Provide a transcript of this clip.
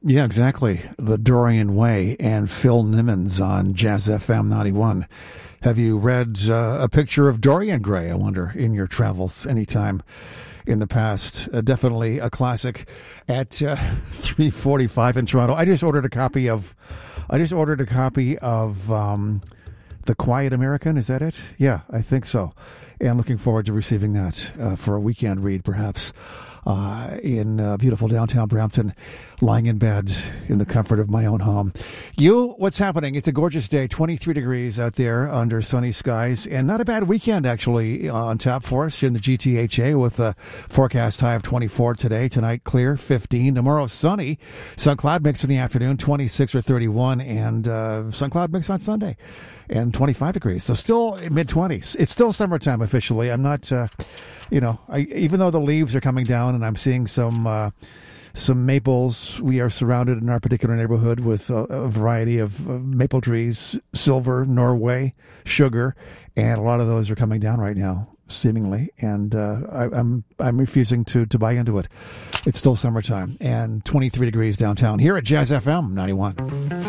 Yeah, exactly. The Dorian Way and Phil Nimmons on Jazz FM 91. Have you read a picture of Dorian Gray, I wonder, in your travels anytime in the past? Definitely a classic at 3:45 in Toronto. I just ordered a copy of The Quiet American. Is that it? Yeah, I think so. And looking forward to receiving that for a weekend read, perhaps, in beautiful downtown Brampton, lying in bed in the comfort of my own home. What's happening? It's a gorgeous day, 23 degrees out there under sunny skies, and not a bad weekend, actually, on tap for us in the GTHA with a forecast high of 24 today. Tonight, clear, 15. Tomorrow, sunny. Sun cloud mix in the afternoon, 26 or 31, and sun cloud mix on Sunday. And 25 degrees. So still mid-20s. It's still summertime officially. I'm not, even though the leaves are coming down and I'm seeing some maples, we are surrounded in our particular neighborhood with a variety of maple trees, silver, Norway, sugar, and a lot of those are coming down right now, seemingly. And I'm refusing to buy into it. It's still summertime and 23 degrees downtown here at Jazz FM 91.